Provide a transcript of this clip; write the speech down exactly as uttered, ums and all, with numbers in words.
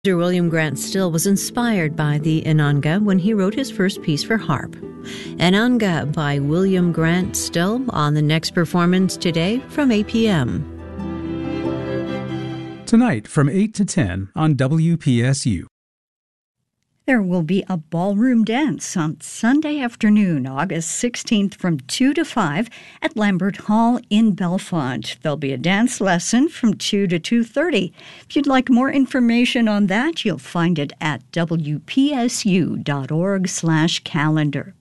William Grant Still was inspired by the Ananga when he wrote his first piece for harp. Ananga by William Grant Still on the next performance today from eight p.m. Tonight from eight to ten on W P S U. There will be a ballroom dance on Sunday afternoon, August sixteenth from two to five at Lambert Hall in Bellefonte. There'll be a dance lesson from two to two thirty. If you'd like more information on that, you'll find it at W P S U dot org slash calendar.